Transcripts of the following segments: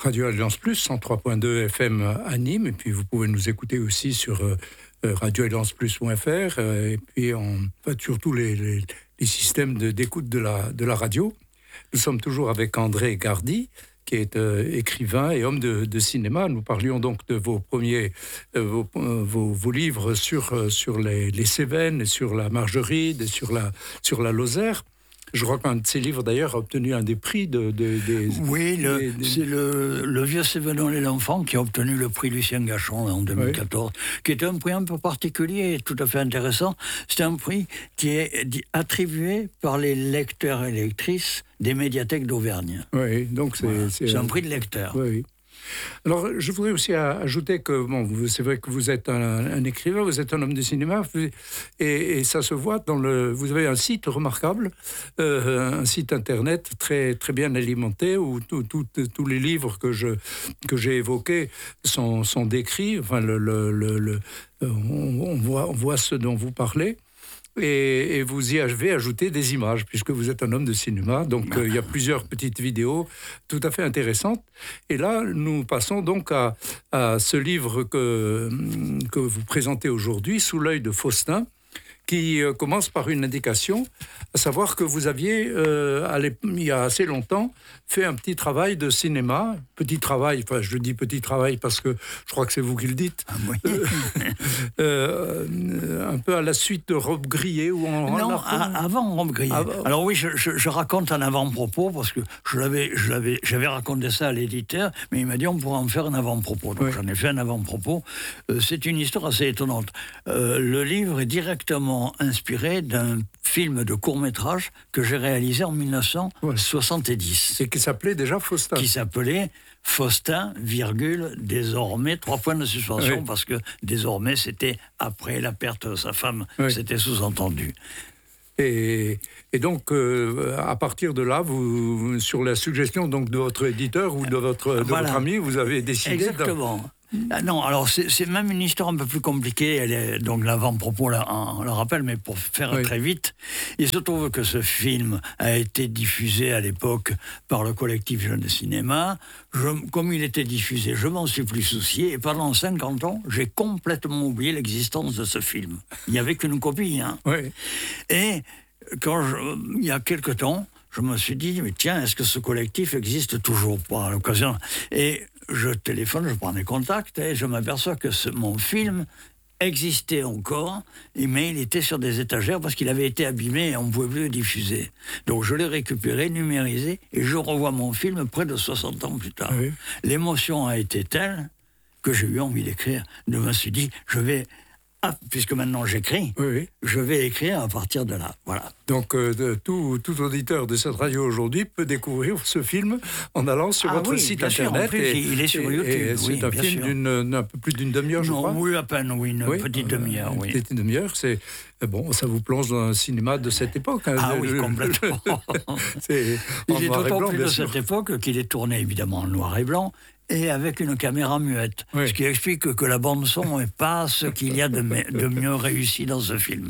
Radio Alliance Plus, 103.2 FM à Nîmes, et puis vous pouvez nous écouter aussi sur radioallianceplus.fr, et puis sur tous les systèmes d'écoute de la radio. Nous sommes toujours avec André Gardy, qui est écrivain et homme de cinéma. Nous parlions donc de vos premiers vos livres sur les Cévennes, sur la Margeride et sur la Lozère. Je crois qu'un de ces livres, d'ailleurs, a obtenu un des prix Oui, c'est le Vieux Cévenol et l'enfant qui a obtenu le prix Lucien Gachon en 2014, qui est un prix un peu particulier et tout à fait intéressant. C'est un prix qui est attribué par les lecteurs et lectrices des médiathèques d'Auvergne. Oui, donc c'est un prix de lecteur. Oui. Alors, je voudrais aussi ajouter que, c'est vrai que vous êtes un écrivain, vous êtes un homme de cinéma, et ça se voit vous avez un site remarquable, un site internet très, très bien alimenté, où tous les livres que j'ai évoqués sont décrits, enfin, on voit ce dont vous parlez. Et vous y avez ajouté des images, puisque vous êtes un homme de cinéma. Donc, il y a plusieurs petites vidéos tout à fait intéressantes. Et là, nous passons donc à ce livre que vous présentez aujourd'hui, Sous l'œil de Faustin, qui commence par une indication, à savoir que vous aviez, il y a assez longtemps, fait un petit travail de cinéma. Petit travail, enfin je dis petit travail parce que je crois que c'est vous qui le dites. Ah, oui. Un peu à la suite de Robe Grillée ou Non, avant Robe Grillée. Alors oui, je raconte un avant-propos parce que j'avais raconté ça à l'éditeur, mais il m'a dit on pourrait en faire un avant-propos. Donc j'en ai fait un avant-propos. C'est une histoire assez étonnante. Le livre est directement inspiré d'un film de court-métrage que j'ai réalisé en 1970. Et qui s'appelait déjà Faustin. Qui s'appelait Faustin, désormais, 3 points de suspension, parce que désormais, c'était après la perte de sa femme. C'était sous-entendu. Et donc, à partir de là, vous, sur la suggestion donc, de votre éditeur ou de votre ami, vous avez décidé... Exactement. Non, alors c'est même une histoire un peu plus compliquée. Donc l'avant-propos on le rappelle, mais pour faire très vite, il se trouve que ce film a été diffusé à l'époque par le collectif Jeunes de Cinéma. Comme il était diffusé, je m'en suis plus soucié, et pendant 50 ans, j'ai complètement oublié l'existence de ce film. Il n'y avait qu'une copie. Et il y a quelque temps, je me suis dit, mais tiens, est-ce que ce collectif existe toujours pas à l'occasion ? Et je téléphone, je prends des contacts et je m'aperçois que mon film existait encore, mais il était sur des étagères parce qu'il avait été abîmé et on ne pouvait plus le diffuser. Donc je l'ai récupéré, numérisé, et je revois mon film près de 60 ans plus tard. L'émotion a été telle que j'ai eu envie d'écrire. Je me suis dit, puisque maintenant j'écris, je vais écrire à partir de là. Voilà. Donc, tout auditeur de cette radio aujourd'hui peut découvrir ce film en allant sur votre site internet. Sûr, il est sur YouTube. Et c'est un film d'un peu plus d'une demi-heure, je crois. Oui, à peine, une petite demi-heure. Une petite demi-heure, c'est ça vous plonge dans un cinéma de cette époque. Oui, complètement. Il est d'autant plus de cette époque qu'il est tourné évidemment en noir et blanc, et avec une caméra muette. Ce qui explique que la bande-son n'est pas ce qu'il y a de mieux réussi dans ce film.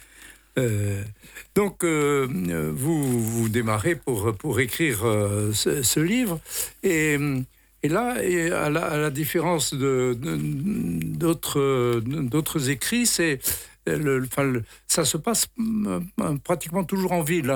Donc, vous démarrez pour écrire ce livre, et là, à la différence d'autres écrits, ça se passe pratiquement toujours en ville.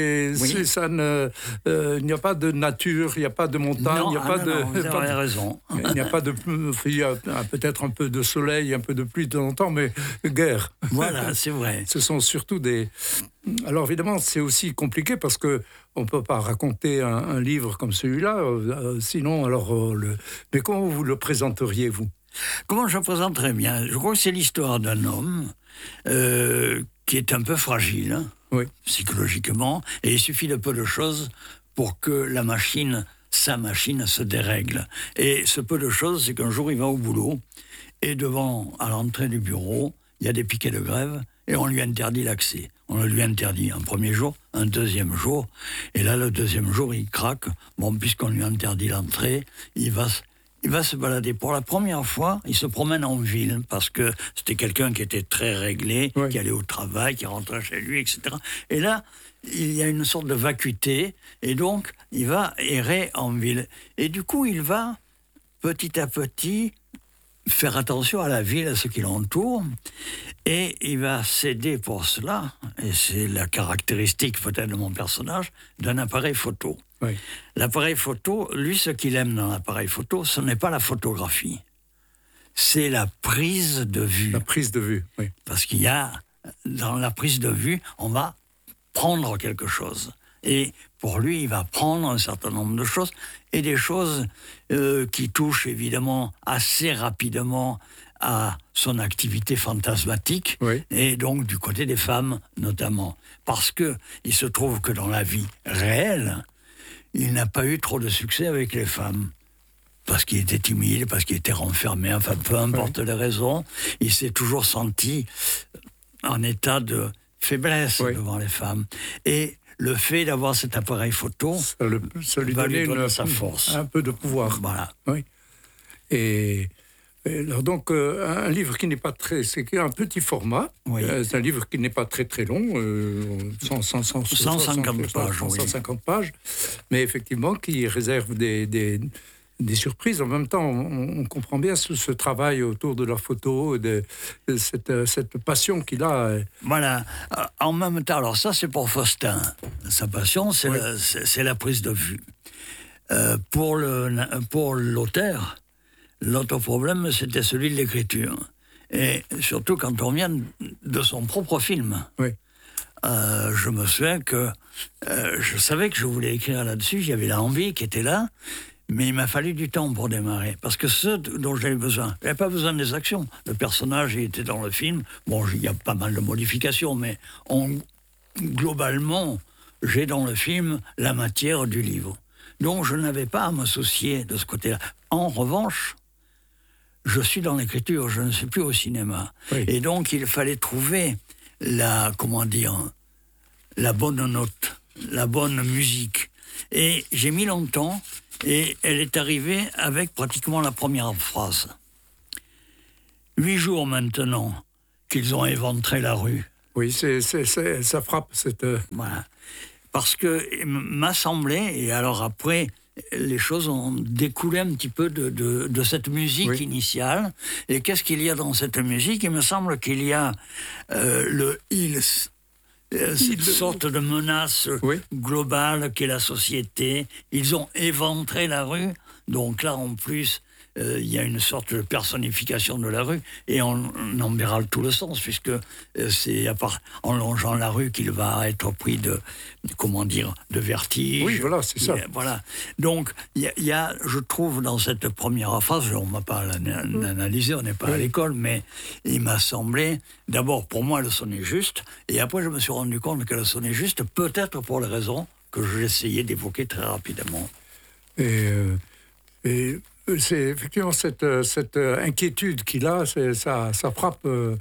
Il n'y a pas de nature, il n'y a pas de montagne, il n'y a pas de. Vous avez raison. Il n'y a pas de. Il y a peut-être un peu de soleil, un peu de pluie de temps en temps, mais guère. Voilà, c'est vrai. Ce sont surtout des. Alors évidemment, c'est aussi compliqué parce que on peut pas raconter un livre comme celui-là. Sinon, mais comment vous le présenteriez, vous ? Comment je présenterais bien ? Je crois que c'est l'histoire d'un homme qui est un peu fragile, psychologiquement, et il suffit de peu de choses pour que sa machine se dérègle. Et ce peu de choses, c'est qu'un jour, il va au boulot, et à l'entrée du bureau, il y a des piquets de grève, et on lui interdit l'accès. On le lui interdit un premier jour, un deuxième jour, et là, le deuxième jour, il craque. Puisqu'on lui interdit l'entrée, il va se balader. Pour la première fois, il se promène en ville, parce que c'était quelqu'un qui était très réglé, qui allait au travail, qui rentrait chez lui, etc. Et là, il y a une sorte de vacuité, et donc il va errer en ville. Et du coup, il va petit à petit faire attention à la ville, à ce qui l'entoure, et il va céder pour cela, et c'est la caractéristique peut-être de mon personnage, d'un appareil photo. Oui. L'appareil photo, lui, ce qu'il aime dans l'appareil photo, ce n'est pas la photographie, c'est la prise de vue. La prise de vue, oui. Parce qu'il y a, dans la prise de vue, on va prendre quelque chose. Et pour lui, il va prendre un certain nombre de choses, et des choses qui touchent évidemment assez rapidement à son activité fantasmatique, Oui. et donc du côté des femmes notamment. Parce qu'il se trouve que dans la vie réelle, il n'a pas eu trop de succès avec les femmes. Parce qu'il était timide, parce qu'il était renfermé, enfin peu importe les raisons, il s'est toujours senti en état de faiblesse devant les femmes. Et le fait d'avoir cet appareil photo ça lui va lui donnait donner sa force. Un peu de pouvoir. Voilà. Oui. Et alors donc, un livre qui n'est pas très... C'est un petit format. Oui. C'est un livre qui n'est pas très très long. 150 pages. 150 pages. Mais effectivement, qui réserve des surprises. En même temps, on comprend bien ce travail autour de la photo, de cette passion qu'il a. Voilà. En même temps, alors ça, c'est pour Faustin. Sa passion, c'est la prise de vue. Pour l'auteur, l'autre problème, c'était celui de l'écriture. Et surtout quand on vient de son propre film. Oui. Je me souviens que je savais que je voulais écrire là-dessus, j'avais l'envie qui était là, mais il m'a fallu du temps pour démarrer. Parce que ce dont j'avais besoin, je n'avais pas besoin des actions. Le personnage, il était dans le film. Bon, il y a pas mal de modifications, mais globalement, j'ai dans le film la matière du livre. Donc je n'avais pas à me soucier de ce côté-là. En revanche, je suis dans l'écriture, je ne suis plus au cinéma. Oui. Et donc il fallait trouver la bonne note, la bonne musique. Et j'ai mis longtemps, et elle est arrivée avec pratiquement la première phrase. 8 jours maintenant qu'ils ont éventré la rue. Oui, ça frappe cette... Voilà. Parce que m'a semblé, et alors après, les choses ont découlé un petit peu de cette musique initiale. Et qu'est-ce qu'il y a dans cette musique ? Il me semble qu'il y a cette sorte de menace globale qu'est la société. Ils ont éventré la rue, donc là en plus il y a une sorte de personnification de la rue, et on en verra tout le sens, puisque c'est en longeant la rue qu'il va être pris de vertige. Oui, voilà, c'est ça. Voilà. Donc il y a, je trouve, dans cette première phrase, on ne m'a pas analysé, on n'est pas à l'école, mais il m'a semblé, d'abord pour moi, elle sonnait juste, et après je me suis rendu compte qu'elle sonnait juste, peut-être pour les raisons que j'essayais d'évoquer très rapidement. Et c'est effectivement cette inquiétude qu'il a, ça frappe,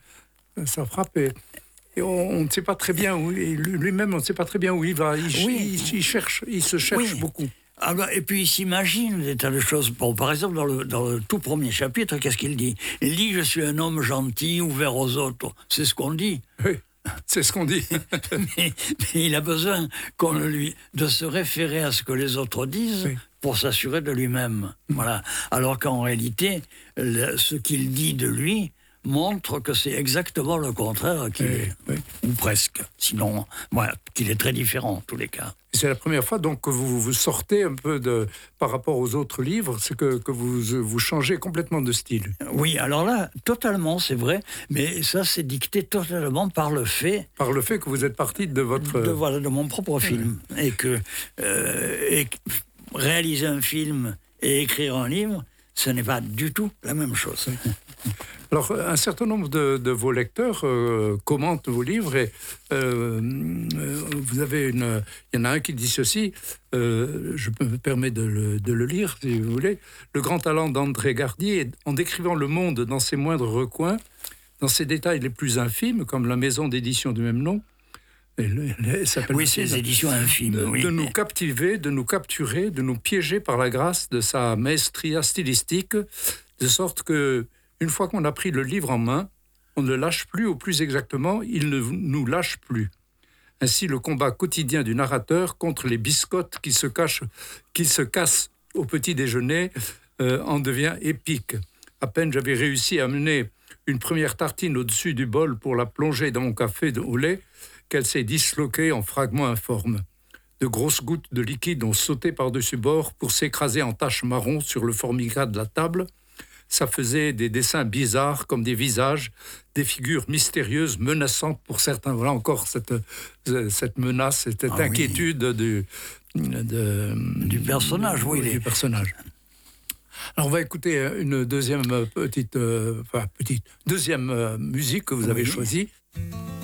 et on ne sait pas très bien où lui-même, on ne sait pas très bien où il va. Il se cherche beaucoup. Ah bah, et puis il s'imagine des tas de choses. Bon, par exemple, dans le tout premier chapitre, qu'est-ce qu'il dit ? Il dit « Je suis un homme gentil, ouvert aux autres ». C'est ce qu'on dit. Oui, c'est ce qu'on dit. mais il a besoin de se référer à ce que les autres disent pour s'assurer de lui-même. Voilà. Alors qu'en réalité, ce qu'il dit de lui montre que c'est exactement le contraire qu'il est, ou presque. Sinon, qu'il est très différent en tous les cas. C'est la première fois donc que vous sortez un peu par rapport aux autres livres, c'est que vous changez complètement de style. Oui, alors là, totalement, c'est vrai, mais ça, c'est dicté totalement par le fait... Par le fait que vous êtes parti de votre... de mon propre film. Et que réaliser un film et écrire un livre, ce n'est pas du tout la même chose. Alors, un certain nombre de vos lecteurs commentent vos livres et vous avez il y en a un qui dit ceci, je me permets de le lire si vous voulez. Le grand talent d'André Gardier, en décrivant le monde dans ses moindres recoins, dans ses détails les plus infimes, comme la maison d'édition du même nom, ces éditions infimes. De nous captiver, de nous capturer, de nous piéger par la grâce de sa maestria stylistique, de sorte que une fois qu'on a pris le livre en main, on ne le lâche plus, ou plus exactement, il ne nous lâche plus. Ainsi, le combat quotidien du narrateur contre les biscottes qui se cassent au petit déjeuner en devient épique. À peine j'avais réussi à mener une première tartine au-dessus du bol pour la plonger dans mon café au lait qu'elle s'est disloquée en fragments informes. De grosses gouttes de liquide ont sauté par-dessus bord pour s'écraser en taches marron sur le formica de la table. Ça faisait des dessins bizarres comme des visages, des figures mystérieuses, menaçantes pour certains. Voilà encore cette menace, cette inquiétude du personnage. Oui, du personnage. Alors on va écouter une deuxième deuxième musique que vous avez choisie.